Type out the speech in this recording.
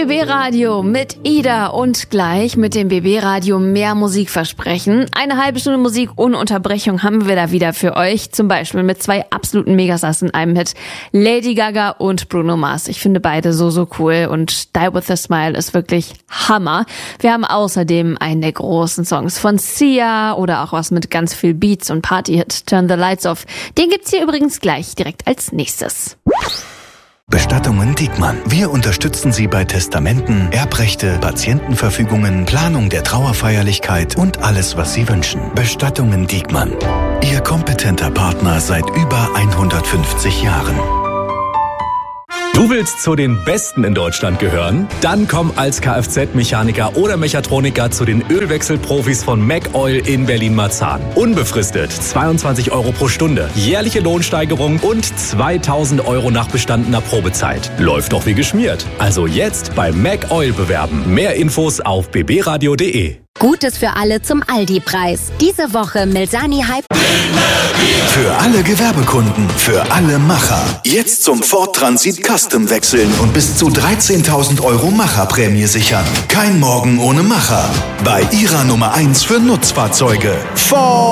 BB Radio mit Ida und gleich mit dem BB Radio mehr Musik versprechen. Eine halbe Stunde Musik ohne Unterbrechung haben wir da wieder für euch. Zum Beispiel mit 2 absoluten Megastars in einem Hit. Lady Gaga und Bruno Mars. Ich finde beide so cool und Die With A Smile ist wirklich Hammer. Wir haben außerdem einen der großen Songs von Sia oder auch was mit ganz viel Beats und Party-Hit, Turn the Lights Off. Den gibt's hier übrigens gleich direkt als nächstes. Bestattungen Diekmann. Wir unterstützen Sie bei Testamenten, Erbrechte, Patientenverfügungen, Planung der Trauerfeierlichkeit und alles, was Sie wünschen. Bestattungen Diekmann. Ihr kompetenter Partner seit über 150 Jahren. Du willst zu den Besten in Deutschland gehören? Dann komm als Kfz-Mechaniker oder Mechatroniker zu den Ölwechselprofis von McOil in Berlin-Marzahn. Unbefristet 22 € pro Stunde, jährliche Lohnsteigerung und 2.000 € nach bestandener Probezeit. Läuft doch wie geschmiert. Also jetzt bei McOil bewerben. Mehr Infos auf bbradio.de. Gutes für alle zum Aldi-Preis. Diese Woche Milsani Hype. Für alle Gewerbekunden, für alle Macher. Jetzt zum Ford Transit Custom wechseln und bis zu 13.000 € Macherprämie sichern. Kein Morgen ohne Macher. Bei Ihrer Nummer 1 für Nutzfahrzeuge. Ford.